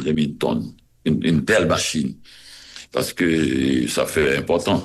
Remington, une belle machine, parce que ça fait important.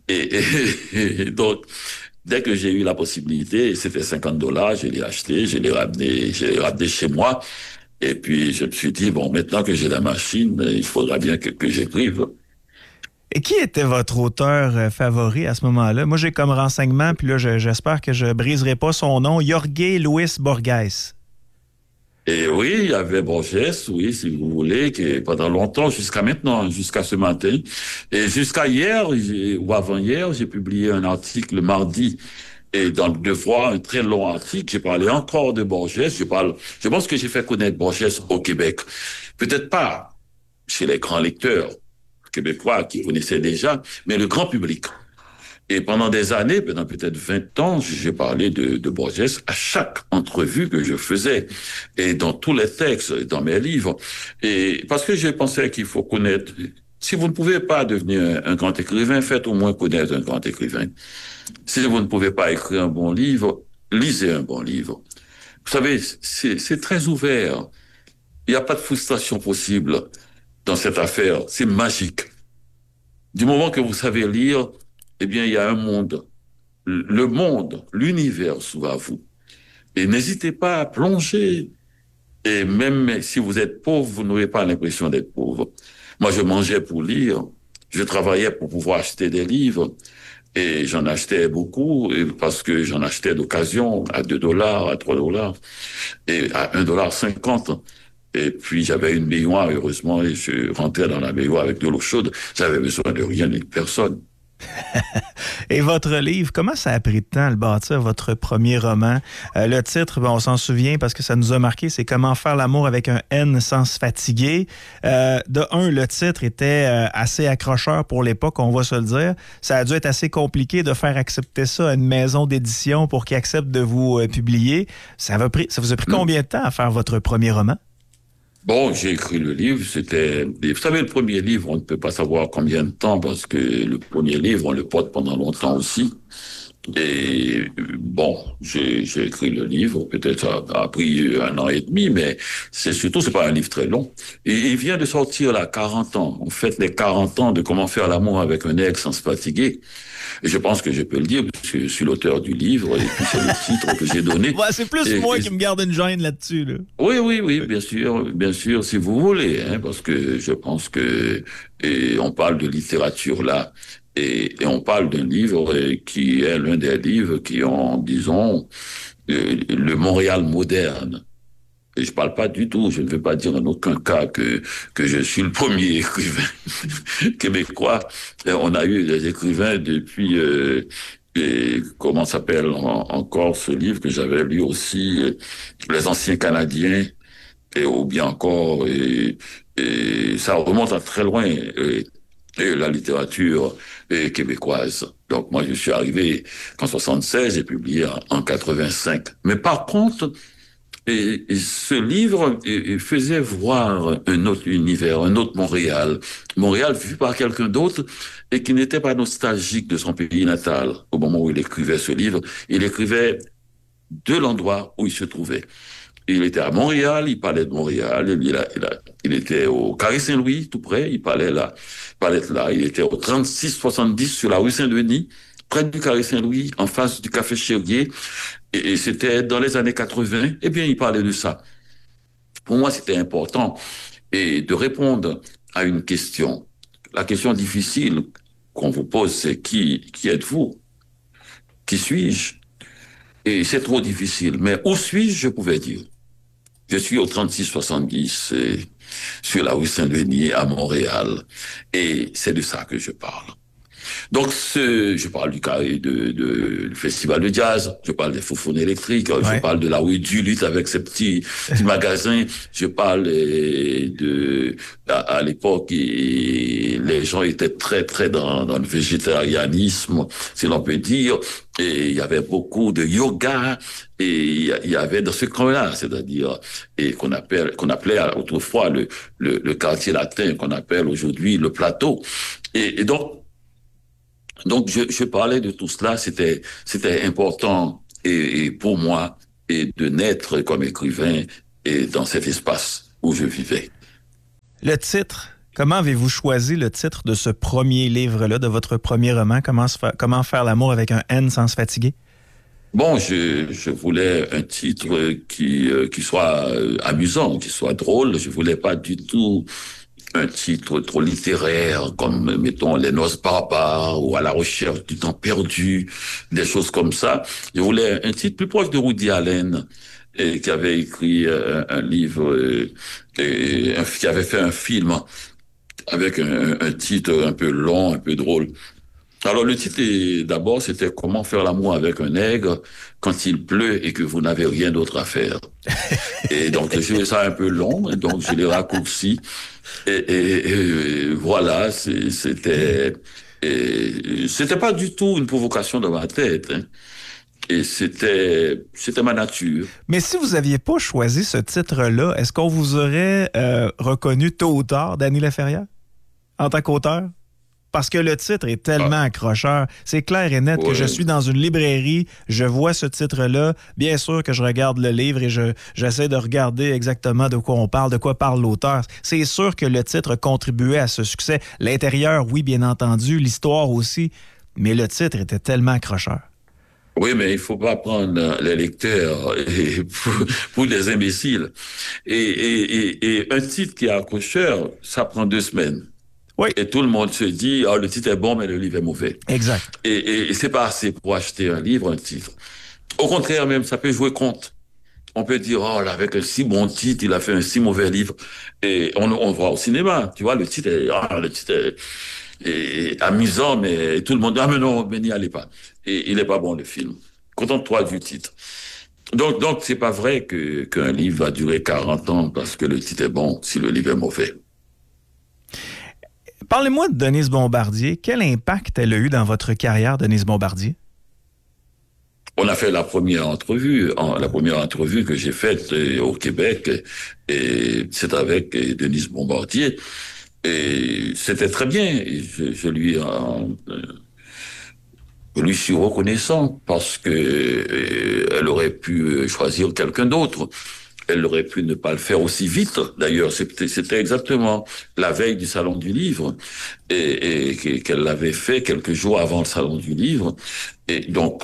Et donc, dès que j'ai eu la possibilité, c'était $50, je l'ai acheté, je l'ai ramené chez moi. Et puis, je me suis dit, bon, maintenant que j'ai la machine, il faudra bien que j'écrive. Et qui était votre auteur favori à ce moment-là? Moi, j'ai comme renseignement, puis là, j'espère que je briserai pas son nom, Jorge Luis Borges. Et oui, il y avait Borges, oui, si vous voulez, qui pendant longtemps, jusqu'à maintenant, jusqu'à ce matin, et jusqu'à hier, ou avant-hier, j'ai publié un article le mardi, et dans le Devoir, un très long article, j'ai parlé encore de Borges, je pense que j'ai fait connaître Borges au Québec. Peut-être pas chez les grands lecteurs québécois qui connaissaient déjà, mais le grand public. Et pendant des années, pendant peut-être 20 ans, j'ai parlé de Borges à chaque entrevue que je faisais et dans tous les textes, dans mes livres. Et parce que je pensais qu'il faut connaître, si vous ne pouvez pas devenir un grand écrivain, faites au moins connaître un grand écrivain. Si vous ne pouvez pas écrire un bon livre, lisez un bon livre. Vous savez, c'est très ouvert. Il n'y a pas de frustration possible dans cette affaire. C'est magique. Du moment que vous savez lire, eh bien, il y a un monde. Le monde, l'univers s'ouvre à vous. Et n'hésitez pas à plonger. Et même si vous êtes pauvre, vous n'aurez pas l'impression d'être pauvre. Moi, je mangeais pour lire. Je travaillais pour pouvoir acheter des livres. Et j'en achetais beaucoup parce que j'en achetais d'occasion à $2, à $3 et à $1,50. Et puis, j'avais une baignoire, heureusement, et je rentrais dans la baignoire avec de l'eau chaude. J'avais besoin de rien ni de personne. Et votre livre, comment ça a pris de temps à le bâtir, votre premier roman? Le titre, on s'en souvient parce que ça nous a marqué, c'est Comment faire l'amour avec un N sans se fatiguer. De un, le titre était assez accrocheur pour l'époque, on va se le dire. Ça a dû être assez compliqué de faire accepter ça à une maison d'édition pour qu'ils acceptent de vous publier. Ça vous a pris combien de temps à faire votre premier roman? Bon, j'ai écrit le livre, vous savez, le premier livre, on ne peut pas savoir combien de temps parce que le premier livre, on le porte pendant longtemps aussi. Et bon, j'ai écrit le livre, peut-être ça a pris 1 an et demi, mais c'est pas un livre très long. Et il vient de sortir là, 40 ans. On fête les 40 ans de Comment faire l'amour avec un ex sans se fatiguer. Et je pense que je peux le dire, parce que je suis l'auteur du livre, et puis c'est le titre que j'ai donné. Ouais, c'est plus moi qui me garde une gêne là-dessus, là. Oui, oui, oui, bien sûr, si vous voulez, hein, parce que je pense que et on parle de littérature là, et on parle d'un livre qui est l'un des livres qui ont, disons, le Montréal moderne. Et je parle pas du tout, je ne veux pas dire en aucun cas que je suis le premier écrivain québécois. On a eu des écrivains depuis, et comment s'appelle encore ce livre que j'avais lu aussi, Les Anciens Canadiens, ou bien encore, et ça remonte à très loin, et la littérature québécoise. Donc moi, je suis arrivé en 76 et publié en 85. Mais par contre, et ce livre faisait voir un autre univers, un autre Montréal. Montréal vu par quelqu'un d'autre et qui n'était pas nostalgique de son pays natal. Au moment où il écrivait ce livre, il écrivait de l'endroit où il se trouvait. Il était à Montréal, il parlait de Montréal, il était au Carré Saint-Louis, tout près, il parlait de là, il était au 36-70 sur la rue Saint-Denis, près du Carré Saint-Louis, en face du Café Chérier, et c'était dans les années 80, eh bien, il parlait de ça. Pour moi, c'était important, et de répondre à une question. La question difficile qu'on vous pose, c'est qui êtes-vous? Qui suis-je? Et c'est trop difficile, mais où suis-je, je pouvais dire. Je suis au 36-70 sur la rue Saint-Denis à Montréal. Et c'est de ça que je parle. Donc, je parle du carré du festival de jazz, je parle des Foufounes électriques, je Ouais. parle de la rue du Lutte avec ses petits magasins, je parle à l'époque, les gens étaient très, très dans le végétarianisme, si l'on peut dire, et il y avait beaucoup de yoga, et il y avait dans ce coin-là, c'est-à-dire, et qu'on appelait autrefois le quartier latin, qu'on appelle aujourd'hui le plateau. Et donc, je parlais de tout cela, c'était important et pour moi et de naître comme écrivain et dans cet espace où je vivais. Le titre, comment avez-vous choisi le titre de ce premier livre-là, de votre premier roman, Comment faire l'amour avec un N sans se fatiguer? Bon, je voulais un titre qui soit amusant, qui soit drôle. Je voulais pas du tout un titre trop littéraire, comme, mettons, Les Noces barbares ou À la recherche du temps perdu, des choses comme ça. Je voulais un titre plus proche de Woody Allen, qui avait écrit un livre, qui avait fait un film avec un titre un peu long, un peu drôle. Alors le titre, d'abord, c'était Comment faire l'amour avec un nègre quand il pleut et que vous n'avez rien d'autre à faire. Et donc, j'ai trouvé ça un peu long, et donc je l'ai raccourci. Et voilà, c'était pas du tout une provocation dans ma tête, hein. Et c'était ma nature. Mais si vous n'aviez pas choisi ce titre-là, est-ce qu'on vous aurait reconnu tôt ou tard, Danny Laferrière, en tant qu'auteur? Parce que le titre est tellement accrocheur. C'est clair et net que je suis dans une librairie, je vois ce titre-là, bien sûr que je regarde le livre et j'essaie de regarder exactement de quoi on parle, de quoi parle l'auteur. C'est sûr que le titre contribuait à ce succès. L'intérieur, oui, bien entendu, l'histoire aussi, mais le titre était tellement accrocheur. Oui, mais il faut pas prendre les lecteurs pour des imbéciles. Et un titre qui est accrocheur, ça prend 2 semaines. Oui. Et tout le monde se dit, oh, le titre est bon, mais le livre est mauvais. Exact. Et c'est pas assez pour acheter un livre, un titre. Au contraire, même, ça peut jouer contre. On peut dire, oh, là, avec un si bon titre, il a fait un si mauvais livre. Et on voit au cinéma, tu vois, le titre est amusant, mais tout le monde dit, ah, mais non, mais n'y allez pas. Et il est pas bon, le film. Contente-toi du titre. Donc, c'est pas vrai qu'un livre va durer 40 ans parce que le titre est bon si le livre est mauvais. Parlez-moi de Denise Bombardier. Quel impact elle a eu dans votre carrière, Denise Bombardier? On a fait la première entrevue que j'ai faite au Québec, et c'est avec Denise Bombardier. Et c'était très bien. Et je lui suis reconnaissant parce que elle aurait pu choisir quelqu'un d'autre. Elle aurait pu ne pas le faire aussi vite. D'ailleurs, c'était exactement la veille du Salon du Livre et qu'elle l'avait fait quelques jours avant le Salon du Livre. Et donc,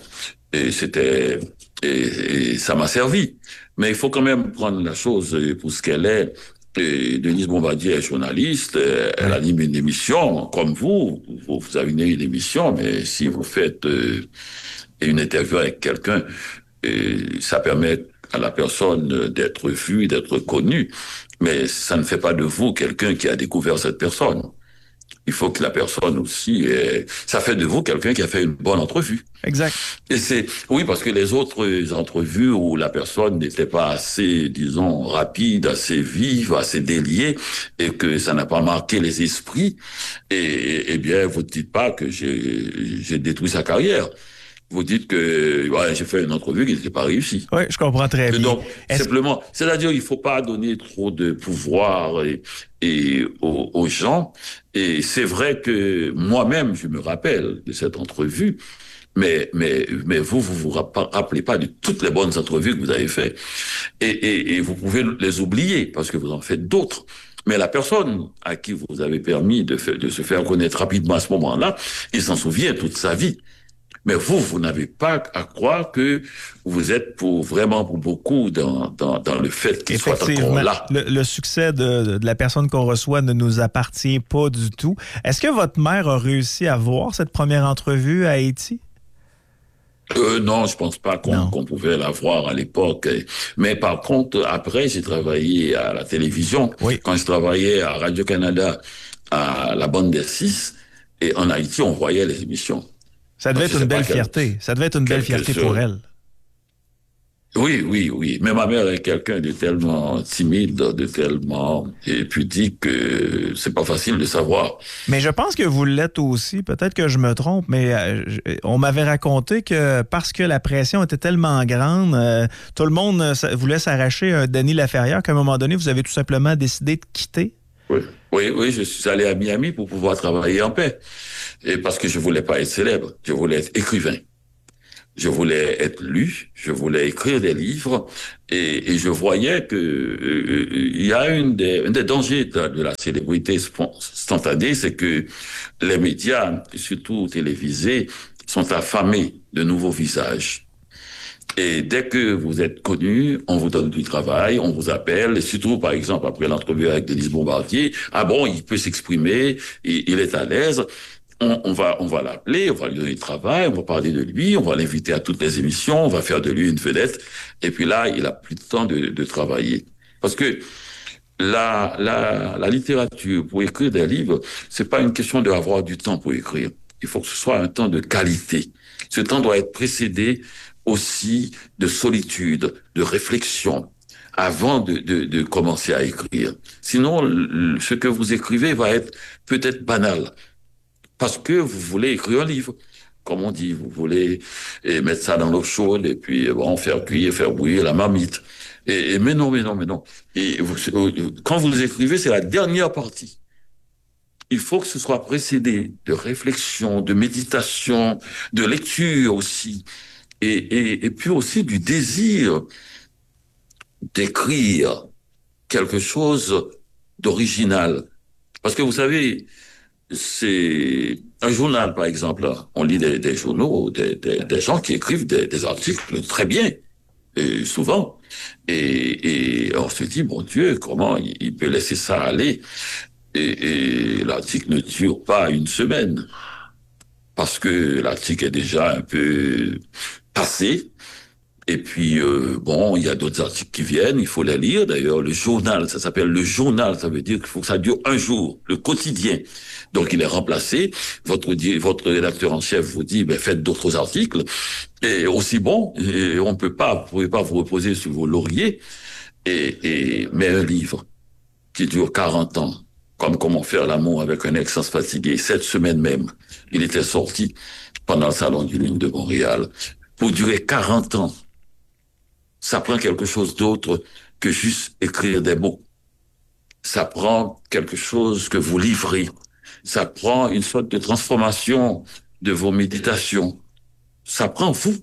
et ça m'a servi. Mais il faut quand même prendre la chose pour ce qu'elle est. Et Denise Bombardier est journaliste, elle anime une émission, comme vous avez une émission, mais si vous faites une interview avec quelqu'un, ça permet à la personne d'être vue, d'être connue, mais ça ne fait pas de vous quelqu'un qui a découvert cette personne. Il faut que la personne aussi, ça fait de vous quelqu'un qui a fait une bonne entrevue. Exact. Et oui, parce que les autres entrevues où la personne n'était pas assez, disons, rapide, assez vive, assez déliée, et que ça n'a pas marqué les esprits, eh bien, vous ne dites pas que j'ai détruit sa carrière. Vous dites que j'ai fait une entrevue qui n'était pas réussie. Oui, je comprends très bien. Donc, simplement, c'est-à-dire il faut pas donner trop de pouvoir aux gens. Et c'est vrai que moi-même, je me rappelle de cette entrevue, mais vous rappelez pas de toutes les bonnes entrevues que vous avez faites. Et vous pouvez les oublier parce que vous en faites d'autres. Mais la personne à qui vous avez permis de se faire connaître rapidement à ce moment-là, il s'en souvient toute sa vie. Mais vous n'avez pas à croire que vous êtes vraiment pour beaucoup dans le fait qu'il soit encore là. Le succès de la personne qu'on reçoit ne nous appartient pas du tout. Est-ce que votre mère a réussi à voir cette première entrevue à Haïti? Non, je pense pas qu'on pouvait la voir à l'époque. Mais par contre, après, j'ai travaillé à la télévision. Oui. Quand je travaillais à Radio-Canada, à la bande des 6, et en Haïti, on voyait les émissions. Ça devait être une belle fierté. Ça devait être une belle fierté pour elle. Oui. Mais ma mère est quelqu'un de tellement timide, de tellement pudique que c'est pas facile de savoir. Mais je pense que vous l'êtes aussi. Peut-être que je me trompe, mais on m'avait raconté que parce que la pression était tellement grande, tout le monde voulait s'arracher un Danny Laferrière qu'à un moment donné, vous avez tout simplement décidé de quitter. Oui, je suis allé à Miami pour pouvoir travailler en paix. Et parce que je voulais pas être célèbre, je voulais être écrivain. Je voulais être lu, je voulais écrire des livres, et je voyais que il y a un des dangers de la célébrité instantanée, c'est que les médias, surtout télévisés, sont affamés de nouveaux visages. Et dès que vous êtes connu, on vous donne du travail, on vous appelle, et surtout, par exemple, après l'entrevue avec Denis Bombardier, ah bon, il peut s'exprimer, il est à l'aise. On va l'appeler, on va lui donner du travail, on va parler de lui, on va l'inviter à toutes les émissions, on va faire de lui une vedette. Et puis là, il a plus de temps de travailler. Parce que la littérature, pour écrire des livres, c'est pas une question d'avoir du temps pour écrire. Il faut que ce soit un temps de qualité. Ce temps doit être précédé aussi de solitude, de réflexion, avant de commencer à écrire. Sinon, ce que vous écrivez va être peut-être banal, parce que vous voulez écrire un livre. Comme on dit, vous voulez mettre ça dans l'eau chaude et puis bon, faire cuire, faire bouillir la marmite. Mais non, mais non, mais non. Quand vous écrivez, c'est la dernière partie. Il faut que ce soit précédé de réflexion, de méditation, de lecture aussi, et puis aussi du désir d'écrire quelque chose d'original. Parce que vous savez, c'est un journal, par exemple. On lit des journaux, des gens qui écrivent des articles très bien, et souvent. Et on se dit, mon Dieu, comment il peut laisser ça aller? Et l'article ne dure pas une semaine, parce que l'article est déjà un peu passé. Et puis, bon, il y a d'autres articles qui viennent, il faut les lire. D'ailleurs, le journal, ça s'appelle le journal, ça veut dire qu'il faut que ça dure un jour, le quotidien. Donc, il est remplacé. Votre rédacteur en chef vous dit, ben, faites d'autres articles. Et aussi bon, et vous pouvez pas vous reposer sur vos lauriers. Mais un livre qui dure 40 ans, comme Comment faire l'amour avec un ex sans se fatiguer, cette semaine même, il était sorti pendant le Salon du Livre de Montréal. Pour durer 40 ans, ça prend quelque chose d'autre que juste écrire des mots. Ça prend quelque chose que vous livrez. Ça prend une sorte de transformation de vos méditations. Ça prend vous.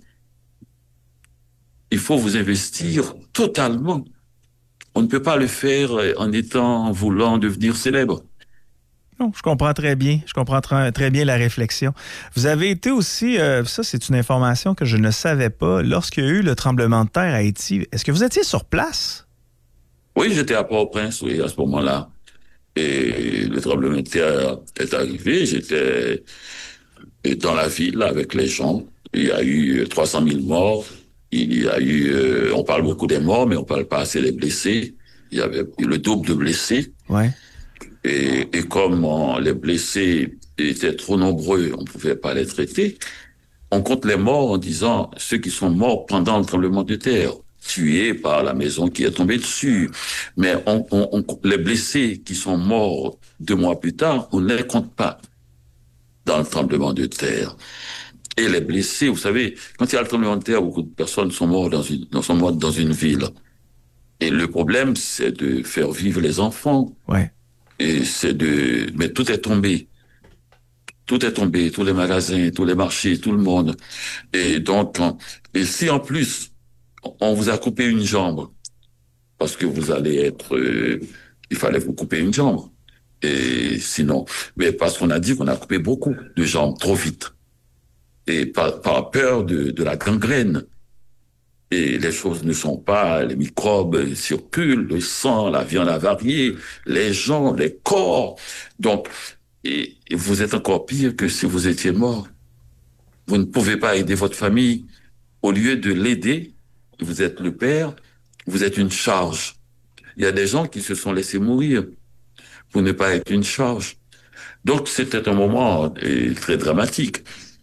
Il faut vous investir totalement. On ne peut pas le faire en voulant devenir célèbre. Non, je comprends très bien. Je comprends très bien la réflexion. Vous avez été aussi, ça c'est une information que je ne savais pas, lorsqu'il y a eu le tremblement de terre à Haïti, est-ce que vous étiez sur place? Oui, j'étais à Port-au-Prince, oui, à ce moment-là. Et le tremblement de terre est arrivé. J'étais dans la ville avec les gens. Il y a eu 300 000 morts. Il y a eu, on parle beaucoup des morts, mais on parle pas assez des blessés. Il y avait le double de blessés. Ouais. Et comme les blessés étaient trop nombreux, on ne pouvait pas les traiter, on compte les morts en disant ceux qui sont morts pendant le tremblement de terre, tués par la maison qui est tombée dessus. Mais les blessés qui sont morts 2 mois plus tard, on ne les compte pas dans le tremblement de terre. Et les blessés, vous savez, quand il y a le tremblement de terre, beaucoup de personnes sont mortes dans une ville. Et le problème, c'est de faire vivre les enfants. Ouais. Mais tout est tombé. Tout est tombé, tous les magasins, tous les marchés, tout le monde. Et donc, et si en plus, on vous a coupé une jambe, parce que vous allez être, il fallait vous couper une jambe. Et sinon, mais parce qu'on a dit qu'on a coupé beaucoup de jambes trop vite. Et par peur de la gangrène. Et les choses ne sont pas, les microbes circulent, le sang, la viande avariée, les jambes, les corps. Donc, et vous êtes encore pire que si vous étiez mort. Vous ne pouvez pas aider votre famille. Au lieu de l'aider, vous êtes le père, vous êtes une charge. Il y a des gens qui se sont laissés mourir pour ne pas être une charge. Donc, c'était un moment très dramatique.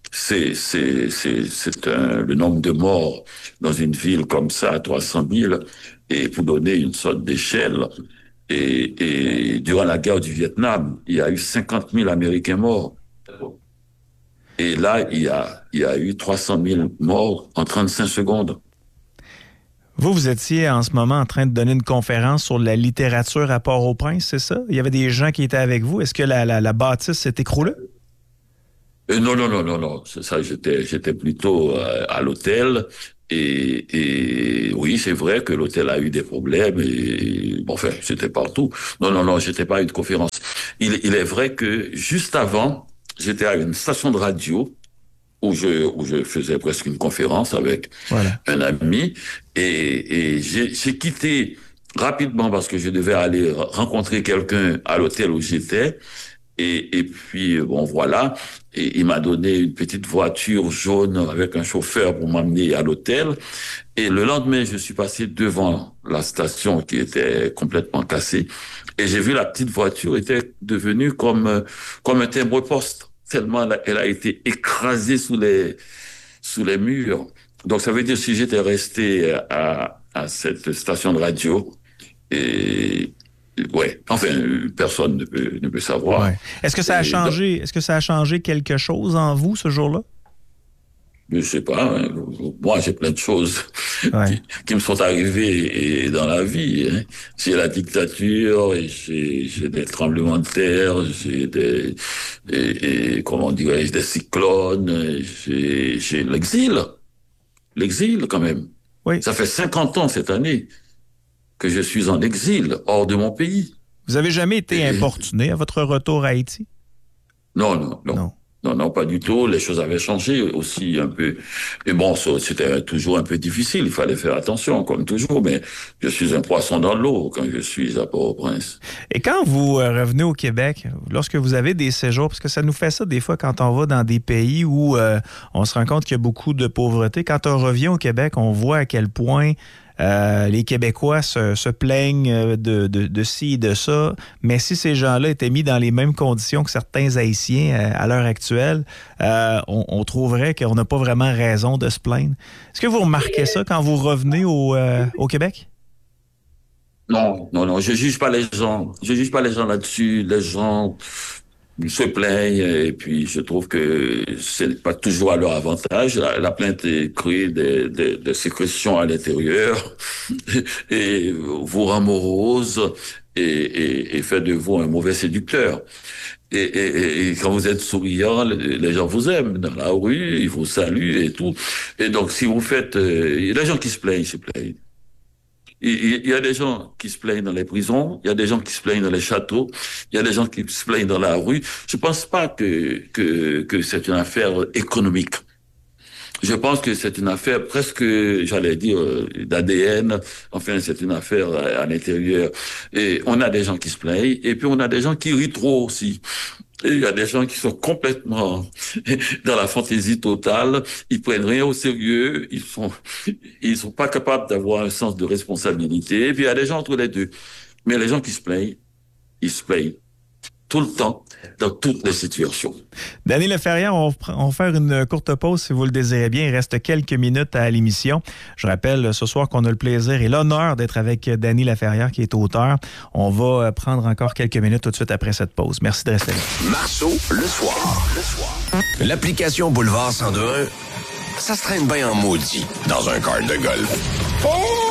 Le nombre de morts dans une ville comme ça, 300 000, et pour donner une sorte d'échelle. Et durant la guerre du Vietnam, il y a eu 50 000 Américains morts. Et là, il y a eu 300 000 morts en 35 secondes. Vous étiez en ce moment en train de donner une conférence sur la littérature à Port-au-Prince, c'est ça? Il y avait des gens qui étaient avec vous. Est-ce que la bâtisse s'est écroulée? Non. Ça, j'étais plutôt à l'hôtel. Et oui, c'est vrai que l'hôtel a eu des problèmes. Et bon, enfin, c'était partout. Non, j'étais pas à une conférence. Il est vrai que juste avant, j'étais à une station de radio où je faisais presque une conférence avec Voilà. un ami. Et j'ai quitté rapidement parce que je devais aller rencontrer quelqu'un à l'hôtel où j'étais. Et puis, bon, voilà. Et il m'a donné une petite voiture jaune avec un chauffeur pour m'amener à l'hôtel. Et le lendemain, je suis passé devant la station qui était complètement cassée. Et j'ai vu la petite voiture était devenue comme un timbre-poste. Tellement elle a été écrasée sous les murs. Donc, ça veut dire si j'étais resté à cette station de radio, et ouais, enfin, personne ne peut savoir. Ouais. Est-ce que ça a Et donc, changé? Est-ce que ça a changé quelque chose en vous ce jour-là? je sais pas, hein, moi j'ai plein de choses Ouais. qui me sont arrivées dans la vie. Hein. J'ai la dictature, et j'ai des tremblements de terre, et comment dirais-je, des cyclones, j'ai l'exil quand même. Oui. Ça fait 50 ans cette année que je suis en exil, hors de mon pays. Vous avez jamais été Et, importuné à votre retour à Haïti? non. Non. Non, pas du tout. Les choses avaient changé aussi un peu. Et bon, c'était toujours un peu difficile. Il fallait faire attention, comme toujours. Mais je suis un poisson dans l'eau quand je suis à Port-au-Prince. Et quand vous revenez au Québec, lorsque vous avez des séjours, parce que ça nous fait ça des fois quand on va dans des pays où on se rend compte qu'il y a beaucoup de pauvreté, quand on revient au Québec, on voit à quel point les Québécois se plaignent de ci et de ça, mais si ces gens-là étaient mis dans les mêmes conditions que certains Haïtiens à l'heure actuelle, on trouverait qu'on n'a pas vraiment raison de se plaindre. Est-ce que vous remarquez ça quand vous revenez au Québec? Non, je juge pas les gens. Je juge pas les gens là-dessus. Les gens se plaignent et puis je trouve que c'est pas toujours à leur avantage. La plainte crée des sécrétions à l'intérieur et vous rend morose et fait de vous un mauvais séducteur. Et quand vous êtes souriant, les gens vous aiment dans la rue, ils vous saluent et tout. Et donc si vous faites, il y a des gens qui se plaignent. Il y a des gens qui se plaignent dans les prisons, il y a des gens qui se plaignent dans les châteaux, il y a des gens qui se plaignent dans la rue. Je pense pas que c'est une affaire économique. Je pense que c'est une affaire presque, j'allais dire, d'ADN. Enfin, c'est une affaire à l'intérieur. Et on a des gens qui se plaignent, et puis on a des gens qui rient trop aussi. Et il y a des gens qui sont complètement dans la fantaisie totale. Ils prennent rien au sérieux. Ils sont pas capables d'avoir un sens de responsabilité. Et puis il y a des gens entre les deux. Mais les gens qui se plaignent, ils se plaignent tout le temps, dans toutes les situations. Danny Laferrière, on va faire une courte pause si vous le désirez bien. Il reste quelques minutes à l'émission. Je rappelle ce soir qu'on a le plaisir et l'honneur d'être avec Danny Laferrière, qui est auteur. On va prendre encore quelques minutes tout de suite après cette pause. Merci de rester là. Marceau, le soir. L'application Boulevard 102.1, ça se traîne bien en maudit dans un car de golf. Oh!